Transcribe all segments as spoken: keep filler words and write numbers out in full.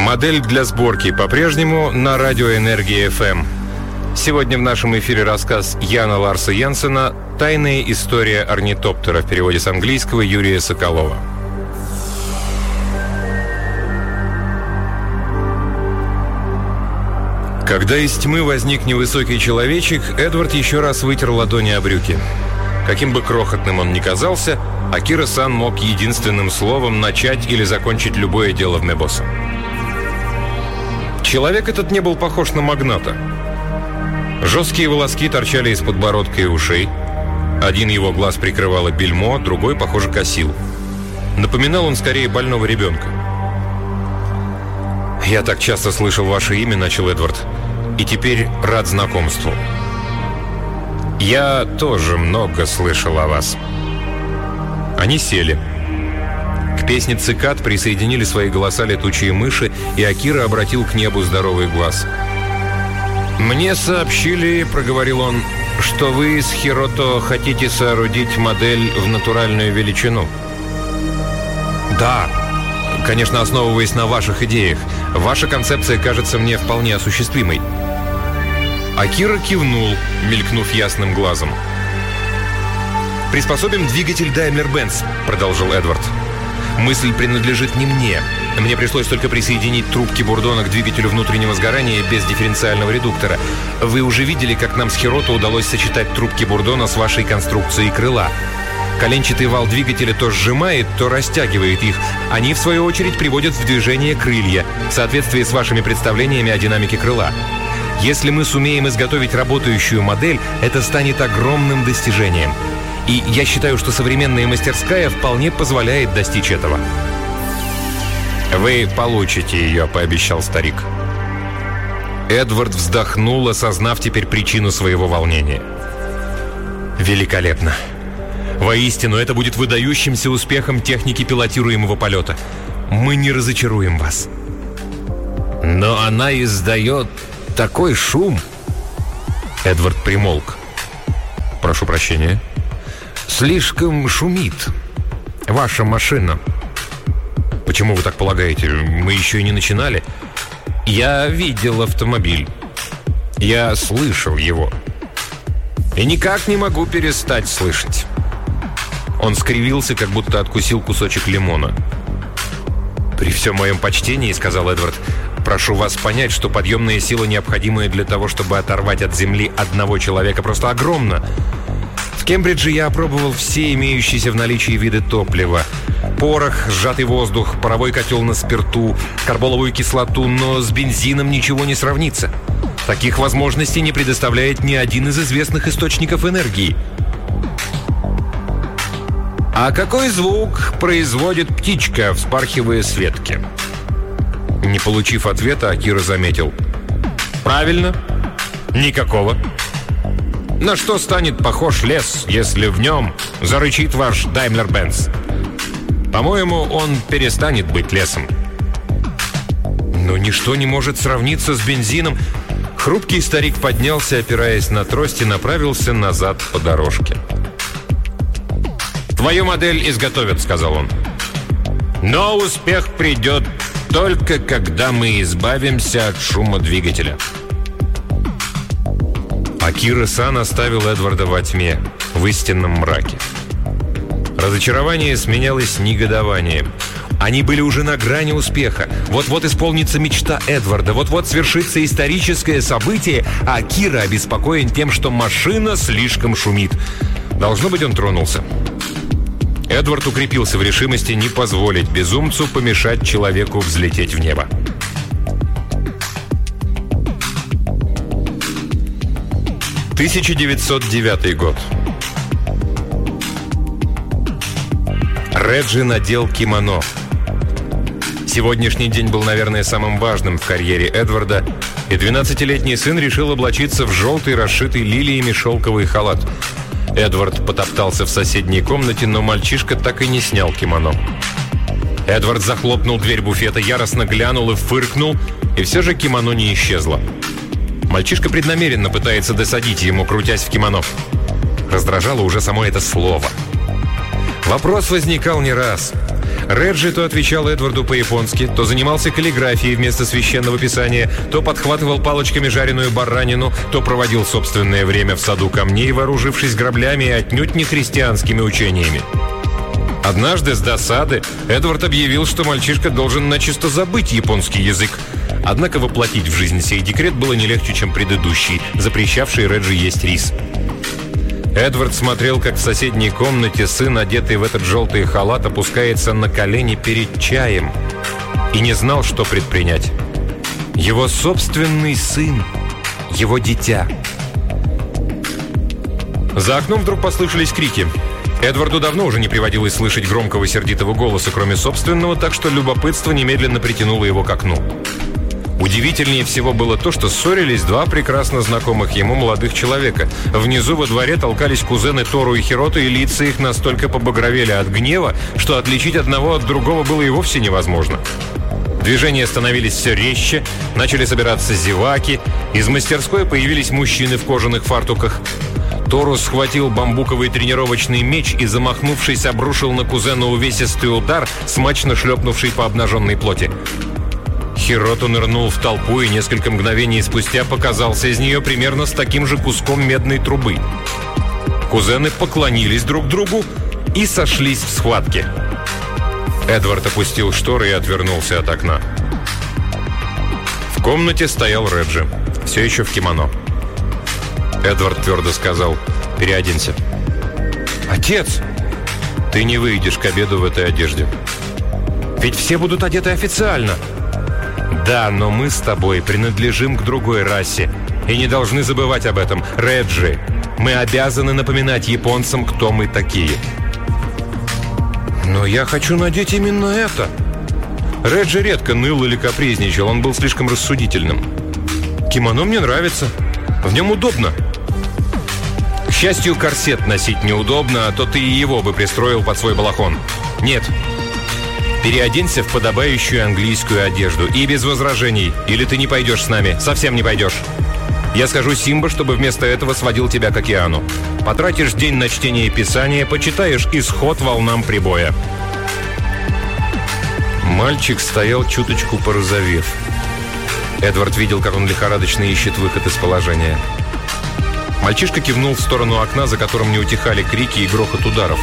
Модель для сборки по-прежнему на радио Энергия эф эм. Сегодня в нашем эфире рассказ Яна Ларса Янсена «Тайная история орнитоптера» в переводе с английского Юрия Соколова. Когда из тьмы возник невысокий человечек, Эдвард еще раз вытер ладони о брюки. Каким бы крохотным он ни казался, Акира-сан мог единственным словом начать или закончить любое дело в Мебоса. Человек этот не был похож на магната. Жесткие волоски торчали из подбородка и ушей. Один его глаз прикрывало бельмо, другой, похоже, косил. Напоминал он скорее больного ребенка. «Я так часто слышал ваше имя», — начал Эдвард, — «и теперь рад знакомству». «Я тоже много слышал о вас». Они сели. К песне цикад присоединили свои голоса летучие мыши, и Акира обратил к небу здоровый глаз. «Мне сообщили, — проговорил он, — что вы с Хирото хотите соорудить модель в натуральную величину». «Да, конечно, основываясь на ваших идеях. Ваша концепция кажется мне вполне осуществимой». Акира кивнул, мелькнув ясным глазом. «Приспособим двигатель Даймлер-Бенц», — продолжил Эдвард. «Мысль принадлежит не мне. Мне пришлось только присоединить трубки бурдона к двигателю внутреннего сгорания без дифференциального редуктора. Вы уже видели, как нам с Хирото удалось сочетать трубки бурдона с вашей конструкцией крыла. Коленчатый вал двигателя то сжимает, то растягивает их. Они, в свою очередь, приводят в движение крылья, в соответствии с вашими представлениями о динамике крыла. Если мы сумеем изготовить работающую модель, это станет огромным достижением. И я считаю, что современная мастерская вполне позволяет достичь этого». «Вы получите ее», — пообещал старик. Эдвард вздохнул, осознав теперь причину своего волнения. «Великолепно. Воистину, это будет выдающимся успехом техники пилотируемого полета. Мы не разочаруем вас». «Но она издает такой шум». Эдвард примолк. «Прошу прощения». «Слишком шумит ваша машина». «Почему вы так полагаете? Мы еще и не начинали». «Я видел автомобиль. Я слышал его. И никак не могу перестать слышать». Он скривился, как будто откусил кусочек лимона. «При всем моем почтении, — сказал Эдвард, — прошу вас понять, что подъемная сила, необходимая для того, чтобы оторвать от земли одного человека, просто огромна. В Кембридже я опробовал все имеющиеся в наличии виды топлива. Порох, сжатый воздух, паровой котел на спирту, карболовую кислоту, но с бензином ничего не сравнится. Таких возможностей не предоставляет ни один из известных источников энергии». «А какой звук производит птичка, вспархивая с ветки?» Не получив ответа, Акира заметил. «Правильно, никакого. На что станет похож лес, если в нем зарычит ваш Даймлер-Бенц? По-моему, он перестанет быть лесом». «Но ничто не может сравниться с бензином». Хрупкий старик поднялся, опираясь на трость, и направился назад по дорожке. «Твою модель изготовят», — сказал он. «Но успех придет только когда мы избавимся от шума двигателя». Акира-сан оставил Эдварда во тьме, в истинном мраке. Разочарование сменялось негодованием. Они были уже на грани успеха. Вот-вот исполнится мечта Эдварда, вот-вот свершится историческое событие, а Акира обеспокоен тем, что машина слишком шумит. Должно быть, он тронулся. Эдвард укрепился в решимости не позволить безумцу помешать человеку взлететь в небо. тысяча девятьсот девятый год. Реджи надел кимоно. Сегодняшний день был, наверное, самым важным в карьере Эдварда, и двенадцатилетний сын решил облачиться в желтый, расшитый лилиями шелковый халат. Эдвард потоптался в соседней комнате, но мальчишка так и не снял кимоно. Эдвард захлопнул дверь буфета, яростно глянул и фыркнул, и все же кимоно не исчезло. Мальчишка преднамеренно пытается досадить ему, крутясь в кимоно. Раздражало уже само это слово. Вопрос возникал не раз. Реджи то отвечал Эдварду по-японски, то занимался каллиграфией вместо священного писания, то подхватывал палочками жареную баранину, то проводил собственное время в саду камней, вооружившись граблями и отнюдь не христианскими учениями. Однажды с досады Эдвард объявил, что мальчишка должен начисто забыть японский язык. Однако воплотить в жизнь сей декрет было не легче, чем предыдущий, запрещавший Реджи есть рис. Эдвард смотрел, как в соседней комнате сын, одетый в этот желтый халат, опускается на колени перед чаем, и не знал, что предпринять. Его собственный сын, его дитя. За окном вдруг послышались крики. Эдварду давно уже не приводилось слышать громкого сердитого голоса, кроме собственного, так что любопытство немедленно притянуло его к окну. Удивительнее всего было то, что ссорились два прекрасно знакомых ему молодых человека. Внизу во дворе толкались кузены Тору и Хирото, и лица их настолько побагровели от гнева, что отличить одного от другого было и вовсе невозможно. Движения становились все резче, начали собираться зеваки, из мастерской появились мужчины в кожаных фартуках. Тору схватил бамбуковый тренировочный меч и, замахнувшись, обрушил на кузена увесистый удар, смачно шлепнувший по обнаженной плоти. Хирото нырнул в толпу и несколько мгновений спустя показался из нее примерно с таким же куском медной трубы. Кузены поклонились друг другу и сошлись в схватке. Эдвард опустил шторы и отвернулся от окна. В комнате стоял Реджи, все еще в кимоно. Эдвард твердо сказал: «Переоденься». «Отец, ты не выйдешь к обеду в этой одежде. Ведь все будут одеты официально». «Да, но мы с тобой принадлежим к другой расе и не должны забывать об этом. Реджи, мы обязаны напоминать японцам, кто мы такие». «Но я хочу надеть именно это». Реджи редко ныл или капризничал, он был слишком рассудительным. «Кимоно мне нравится, в нем удобно». К счастью, корсет носить неудобно, а то ты и его бы пристроил под свой балахон. Нет. Переоденься в подобающую английскую одежду. И без возражений. Или ты не пойдешь с нами. Совсем не пойдешь. Я скажу Симба, чтобы вместо этого сводил тебя к океану. Потратишь день на чтение Писания, почитаешь исход волнам прибоя. Мальчик стоял чуточку порозовев. Эдвард видел, как он лихорадочно ищет выход из положения. Мальчишка кивнул в сторону окна, за которым не утихали крики и грохот ударов.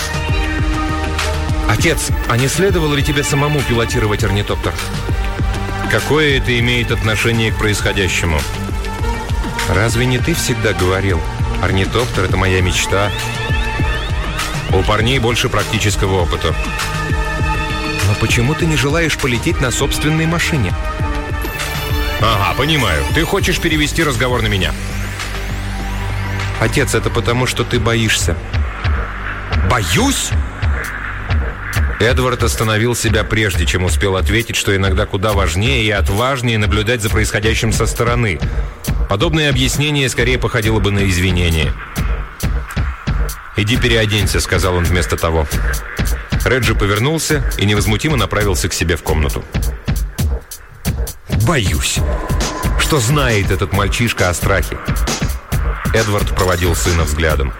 «Отец, а не следовало ли тебе самому пилотировать орнитоптер?» «Какое это имеет отношение к происходящему?» «Разве не ты всегда говорил? Орнитоптер — это моя мечта». «У парней больше практического опыта». «Но почему ты не желаешь полететь на собственной машине?» «Ага, понимаю. Ты хочешь перевести разговор на меня». «Отец, это потому, что ты боишься». «Боюсь?» Эдвард остановил себя прежде, чем успел ответить, что иногда куда важнее и отважнее наблюдать за происходящим со стороны. Подобное объяснение скорее походило бы на извинение. «Иди переоденься», — сказал он вместо того. Реджи повернулся и невозмутимо направился к себе в комнату. «Боюсь». Что знает этот мальчишка о страхе? Эдвард проводил сына взглядом.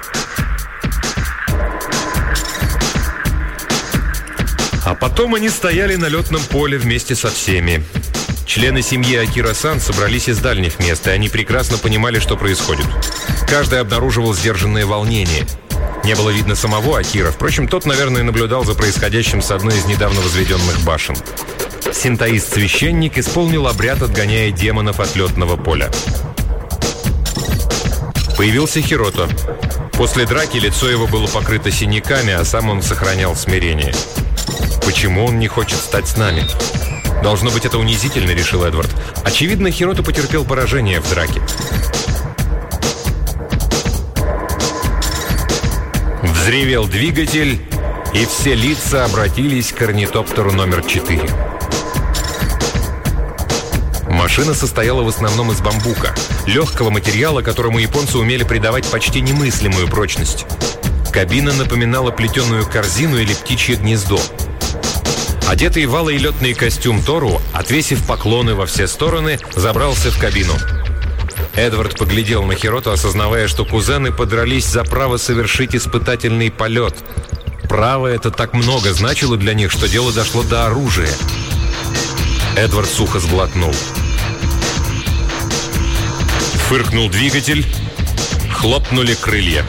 А потом они стояли на летном поле вместе со всеми. Члены семьи Акира-сан собрались из дальних мест, и они прекрасно понимали, что происходит. Каждый обнаруживал сдержанное волнение. Не было видно самого Акира. Впрочем, тот, наверное, наблюдал за происходящим с одной из недавно возведенных башен. Синтоист-священник исполнил обряд, отгоняя демонов от летного поля. Появился Хирото. После драки лицо его было покрыто синяками, а сам он сохранял смирение. «Почему он не хочет стать с нами?» «Должно быть, это унизительно», — решил Эдвард. Очевидно, Хирото потерпел поражение в драке. Взревел двигатель, и все лица обратились к орнитоптеру номер четыре. Машина состояла в основном из бамбука, легкого материала, которому японцы умели придавать почти немыслимую прочность. Кабина напоминала плетеную корзину или птичье гнездо. Одетый в алый летный костюм Тору, отвесив поклоны во все стороны, забрался в кабину. Эдвард поглядел на Хирото, осознавая, что кузены подрались за право совершить испытательный полет. Право это так много значило для них, что дело дошло до оружия. Эдвард сухо сглотнул. Фыркнул двигатель, хлопнули крылья.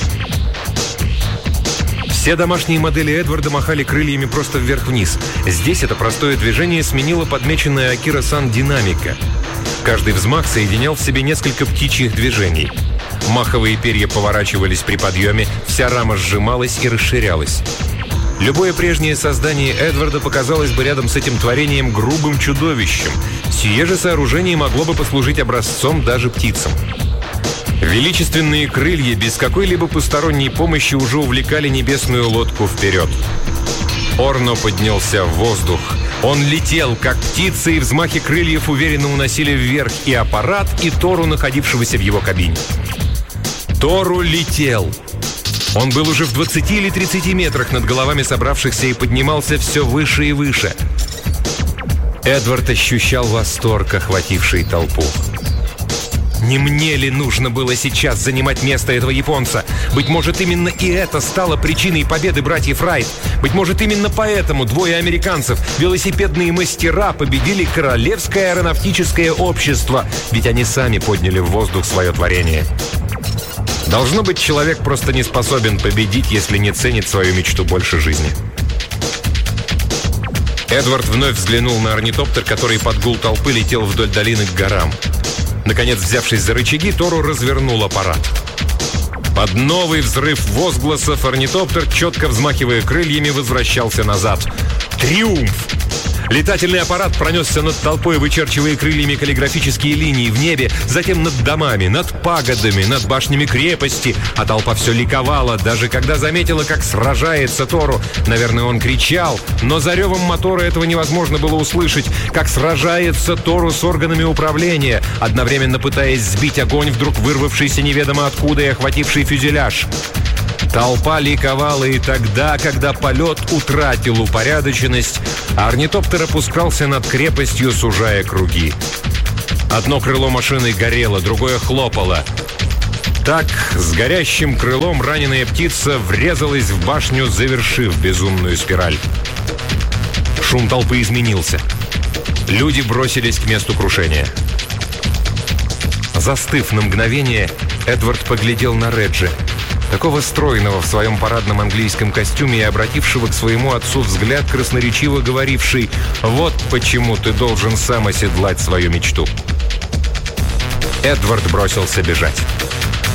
Все домашние модели Эдварда махали крыльями просто вверх-вниз. Здесь это простое движение сменило подмеченная Акира-сан динамика. Каждый взмах соединял в себе несколько птичьих движений. Маховые перья поворачивались при подъеме, вся рама сжималась и расширялась. Любое прежнее создание Эдварда показалось бы рядом с этим творением грубым чудовищем. Сие же сооружение могло бы послужить образцом даже птицам. Величественные крылья без какой-либо посторонней помощи уже увлекали небесную лодку вперед. Орно поднялся в воздух. Он летел, как птица, и взмахи крыльев уверенно уносили вверх и аппарат, и Тору, находившегося в его кабине. Тору летел. Он был уже в двадцати или тридцати метрах над головами собравшихся и поднимался все выше и выше. Эдвард ощущал восторг, охвативший толпу. Не мне ли нужно было сейчас занимать место этого японца? Быть может, именно и это стало причиной победы братьев Райт. Быть может, именно поэтому двое американцев, велосипедные мастера, победили Королевское аэронавтическое общество, ведь они сами подняли в воздух свое творение. Должно быть, человек просто не способен победить, если не ценит свою мечту больше жизни. Эдвард вновь взглянул на орнитоптер, который под гул толпы летел вдоль долины к горам. Наконец, взявшись за рычаги, Тору развернул аппарат. Под новый взрыв возгласов орнитоптер, четко взмахивая крыльями, возвращался назад. Триумф! Летательный аппарат пронесся над толпой, вычерчивая крыльями каллиграфические линии в небе, затем над домами, над пагодами, над башнями крепости. А толпа все ликовала, даже когда заметила, как сражается Тору. Наверное, он кричал, но за ревом мотора этого невозможно было услышать. Как сражается Тору с органами управления, одновременно пытаясь сбить огонь, вдруг вырвавшийся неведомо откуда и охвативший фюзеляж. Толпа ликовала и тогда, когда полет утратил упорядоченность, а орнитоптер опускался над крепостью, сужая круги. Одно крыло машины горело, другое хлопало. Так, с горящим крылом раненая птица врезалась в башню, завершив безумную спираль. Шум толпы изменился. Люди бросились к месту крушения. Застыв на мгновение, Эдвард поглядел на Реджи. Такого стройного в своем парадном английском костюме и обратившего к своему отцу взгляд, красноречиво говоривший: «Вот почему ты должен сам оседлать свою мечту». Эдвард бросился бежать.